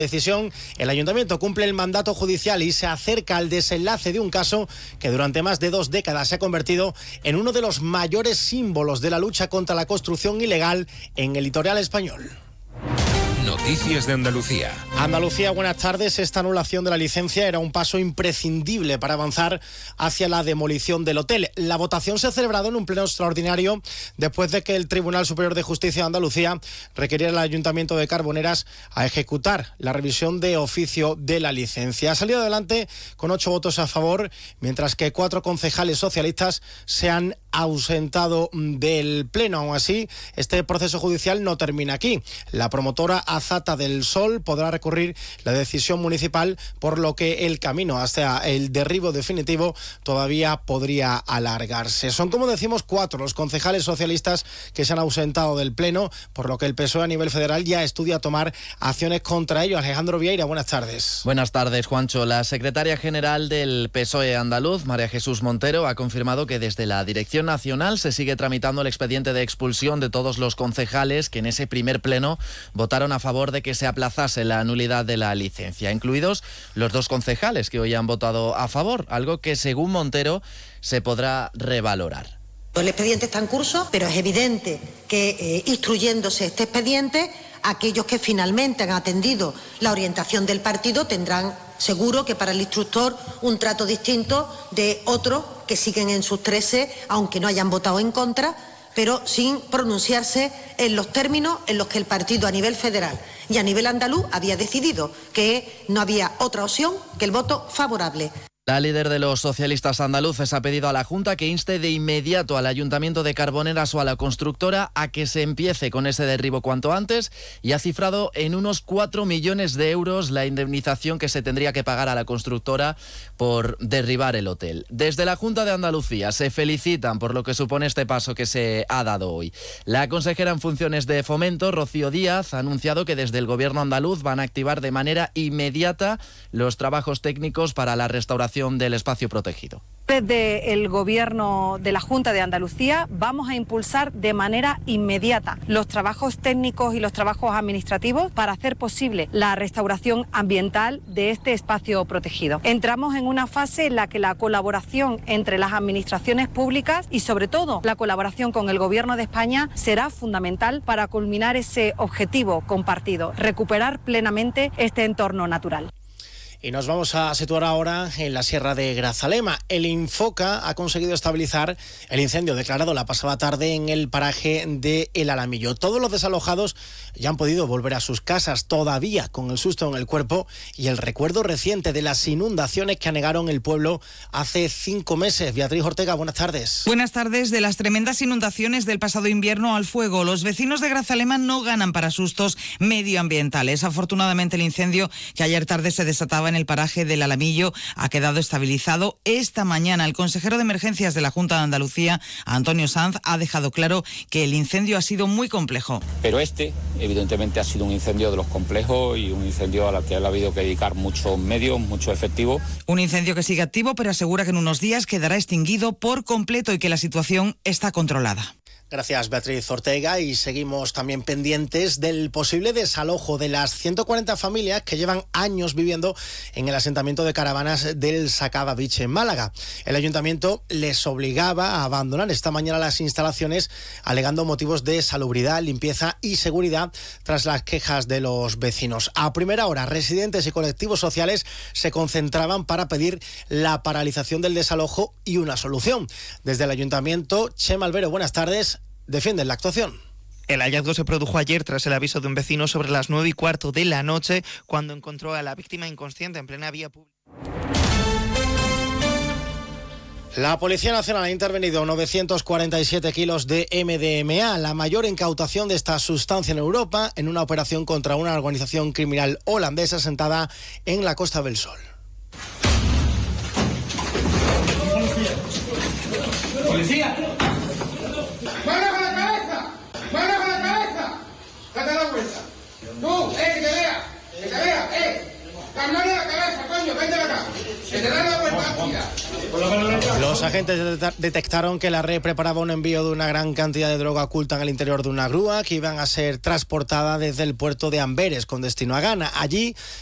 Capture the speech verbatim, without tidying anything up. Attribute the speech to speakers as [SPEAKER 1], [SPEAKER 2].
[SPEAKER 1] decisión, el Ayuntamiento cumple el mandato judicial y se acerca al desenlace de un caso que durante más de dos décadas se ha convertido en uno de los mayores símbolos de la lucha contra la construcción ilegal en el litoral español.
[SPEAKER 2] Noticias de Andalucía.
[SPEAKER 1] Andalucía, buenas tardes. Esta anulación de la licencia era un paso imprescindible para avanzar hacia la demolición del hotel. La votación se ha celebrado en un pleno extraordinario después de que el Tribunal Superior de Justicia de Andalucía requiriera al Ayuntamiento de Carboneras a ejecutar la revisión de oficio de la licencia. Ha salido adelante con ocho votos a favor, mientras que cuatro concejales socialistas se han ausentado del pleno. Aún así, este proceso judicial no termina aquí. La promotora Azata del Sol podrá recurrir la decisión municipal, por lo que el camino hasta el derribo definitivo todavía podría alargarse. Son, como decimos, cuatro los concejales socialistas que se han ausentado del pleno, por lo que el P S O E a nivel federal ya estudia tomar acciones contra ellos. Alejandro Vieira, buenas tardes.
[SPEAKER 3] Buenas tardes, Juancho. La secretaria general del P S O E andaluz, María Jesús Montero, ha confirmado que desde la Dirección Nacional se sigue tramitando el expediente de expulsión de todos los concejales que en ese primer pleno votaron a favor de que se aplazase la nulidad de la licencia, incluidos los dos concejales que hoy han votado a favor, algo que según Montero se podrá revalorar.
[SPEAKER 4] El expediente está en curso, pero es evidente que eh, instruyéndose este expediente, aquellos que finalmente han atendido la orientación del partido tendrán seguro que para el instructor un trato distinto de otros que siguen en sus trece, aunque no hayan votado en contra, pero sin pronunciarse en los términos en los que el partido a nivel federal y a nivel andaluz había decidido que no había otra opción que el voto favorable.
[SPEAKER 3] La líder de los socialistas andaluces ha pedido a la Junta que inste de inmediato al Ayuntamiento de Carboneras o a la constructora a que se empiece con ese derribo cuanto antes y ha cifrado en unos cuatro millones de euros la indemnización que se tendría que pagar a la constructora por derribar el hotel. Desde la Junta de Andalucía se felicitan por lo que supone este paso que se ha dado hoy. La consejera en funciones de Fomento, Rocío Díaz, ha anunciado que desde el Gobierno andaluz van a activar de manera inmediata los trabajos técnicos para la restauración del espacio protegido.
[SPEAKER 5] Desde el Gobierno de la Junta de Andalucía vamos a impulsar de manera inmediata los trabajos técnicos y los trabajos administrativos para hacer posible la restauración ambiental de este espacio protegido. Entramos en una fase en la que la colaboración entre las administraciones públicas y sobre todo la colaboración con el Gobierno de España será fundamental para culminar ese objetivo compartido, recuperar plenamente este entorno natural.
[SPEAKER 1] Y nos vamos a situar ahora en la Sierra de Grazalema. El Infoca ha conseguido estabilizar el incendio declarado la pasada tarde en el paraje de El Alamillo. Todos los desalojados ya han podido volver a sus casas, todavía con el susto en el cuerpo y el recuerdo reciente de las inundaciones que anegaron el pueblo hace cinco meses. Beatriz Ortega, buenas tardes.
[SPEAKER 6] Buenas tardes. De las tremendas inundaciones del pasado invierno al fuego, los vecinos de Grazalema no ganan para sustos medioambientales. Afortunadamente, el incendio que ayer tarde se desataba en el paraje del Alamillo ha quedado estabilizado. Esta mañana el consejero de Emergencias de la Junta de Andalucía, Antonio Sanz, ha dejado claro que el incendio ha sido muy complejo.
[SPEAKER 7] Pero este, evidentemente, ha sido un incendio de los complejos y un incendio al que ha habido que dedicar muchos medios, mucho efectivo.
[SPEAKER 6] Un incendio que sigue activo, pero asegura que en unos días quedará extinguido por completo y que la situación está controlada.
[SPEAKER 1] Gracias, Beatriz Ortega, y seguimos también pendientes del posible desalojo de las ciento cuarenta familias que llevan años viviendo en el asentamiento de caravanas del Sacaba Beach en Málaga. El ayuntamiento les obligaba a abandonar esta mañana las instalaciones alegando motivos de salubridad, limpieza y seguridad tras las quejas de los vecinos. A primera hora, residentes y colectivos sociales se concentraban para pedir la paralización del desalojo y una solución. Desde el ayuntamiento, Chema Albero, buenas tardes, defienden la actuación.
[SPEAKER 8] El hallazgo se produjo ayer tras el aviso de un vecino sobre las nueve y cuarto de la noche, cuando encontró a la víctima inconsciente en plena vía pública.
[SPEAKER 1] La Policía Nacional ha intervenido novecientos cuarenta y siete kilos de M D M A, la mayor incautación de esta sustancia en Europa, en una operación contra una organización criminal holandesa asentada en la Costa del Sol.
[SPEAKER 9] ¡Policía! ¡Mano con la cabeza! ¡Mano con la cabeza! ¡Date la vuelta! ¡Tú! ¡Eh, que te vea! ¡Que te vea! ¡Eh! ¡La mano en la cabeza, coño! ¡Vente acá! ¡Que te da la vuelta! ¡Mira!
[SPEAKER 1] Los agentes detectaron que la red preparaba un envío de una gran cantidad de droga oculta en el interior de una grúa que iban a ser transportada desde el puerto de Amberes con destino a Ghana. Allí